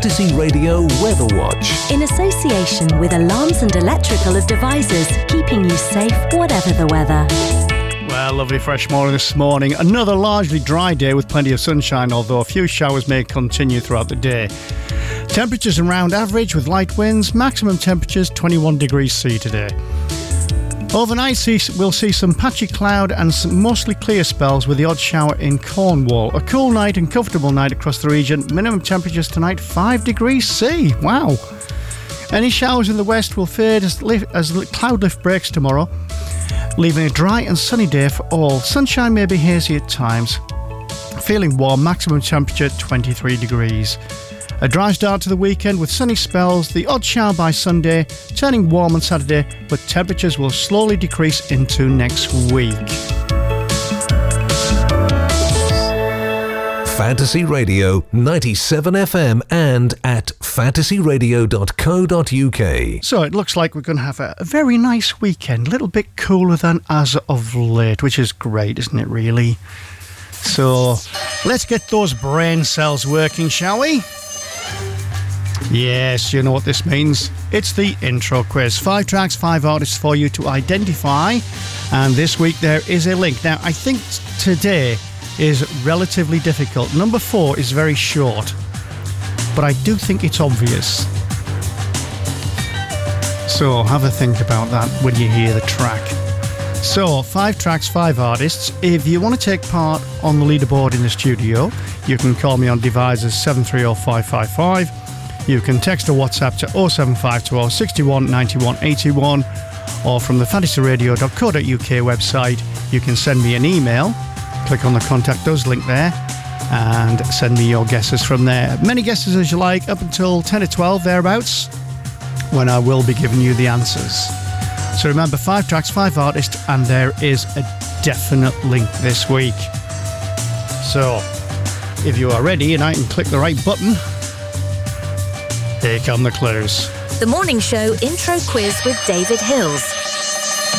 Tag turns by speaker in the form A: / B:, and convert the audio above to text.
A: Fantasy Radio Weather Watch.
B: In association with Alarms and Electrical Devices, keeping you safe whatever the weather.
C: Well, lovely fresh morning this morning. Another largely dry day with plenty of sunshine, although a few showers may continue throughout the day. Temperatures around average with light winds. Maximum temperatures 21 degrees C today. Overnight, we'll see some patchy cloud and some mostly clear spells with the odd shower in Cornwall. A cool night and comfortable night across the region. Minimum temperatures tonight 5 degrees C. Wow. Any showers in the west will fade as cloud lift breaks tomorrow, leaving a dry and sunny day for all. Sunshine may be hazy at times. Feeling warm, maximum temperature 23 degrees. A dry start to the weekend with sunny spells, the odd shower by Sunday, turning warm on Saturday, but temperatures will slowly decrease into next week.
A: Fantasy Radio 97 FM and at fantasyradio.co.uk.
C: So it looks like we're going to have a very nice weekend, a little bit cooler than as of late, which is great, isn't it, really? So let's get those brain cells working, shall we? Yes, you know what this means. It's the intro quiz. 5 tracks, 5 artists for you to identify. And this week there is a link. Now, I think today is relatively difficult. Number 4 is very short, but I do think it's obvious. So have a think about that when you hear the track. So, 5 tracks, 5 artists. If you want to take part on the leaderboard in the studio, you can call me on devices 730555. You can text or WhatsApp to 07520 61 91 81, or from the fantasyradio.co.uk website, you can send me an email. Click on the Contact Us link there and send me your guesses from there. Many guesses as you like, up until 10 or 12, thereabouts, when I will be giving you the answers. So remember, 5 tracks, 5 artists, and there is a definite link this week. So, if you are ready and I can click the right button, here come the clues.
B: The Morning Show Intro Quiz with David Hills.